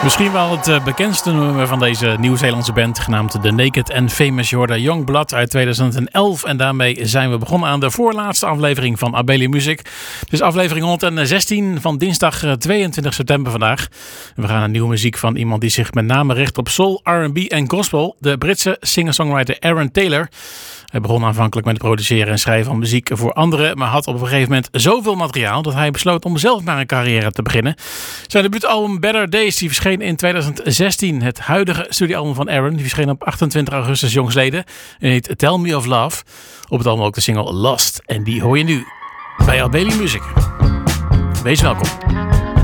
Misschien wel het bekendste nummer van deze Nieuw-Zeelandse band, genaamd The Naked and Famous. Je hoorde Young Blood uit 2011 en daarmee zijn we begonnen aan de voorlaatste aflevering van Abeli Music. Het is aflevering 116 van dinsdag 22 september vandaag. We gaan naar nieuwe muziek van iemand die zich met name richt op soul, R&B en gospel. De Britse singer-songwriter Aaron Taylor. Hij begon aanvankelijk met het produceren en schrijven van muziek voor anderen, maar had op een gegeven moment zoveel materiaal dat hij besloot om zelf maar een carrière te beginnen. Zijn debuutalbum Better Days die verscheen in 2016. Het huidige studioalbum van Aaron die verscheen op 28 augustus jongsleden en heet Tell Me of Love. Op het album ook de single Lost en die hoor je nu bij Abeli Music. Wees welkom.